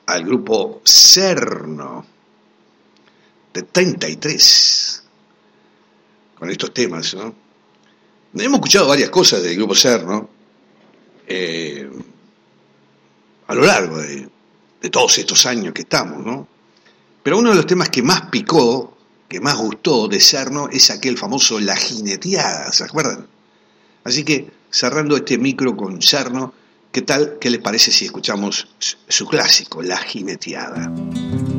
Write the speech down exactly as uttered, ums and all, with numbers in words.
al grupo Cerno de treinta y tres con estos temas, ¿no? Hemos escuchado varias cosas del grupo Cerno eh, a lo largo de, de todos estos años que estamos, ¿no? Pero uno de los temas que más picó, que más gustó de Cerno es aquel famoso La Jineteada, ¿se acuerdan? Así que, cerrando este micro con Cerno, ¿qué tal? ¿Qué les parece si escuchamos su clásico, La Jineteada?